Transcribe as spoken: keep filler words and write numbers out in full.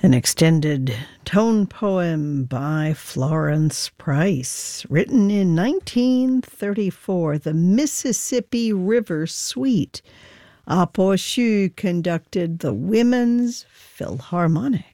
An extended tone poem by Florence Price, written in nineteen thirty-four, the Mississippi River Suite. Apo Shu conducted the Women's Philharmonic.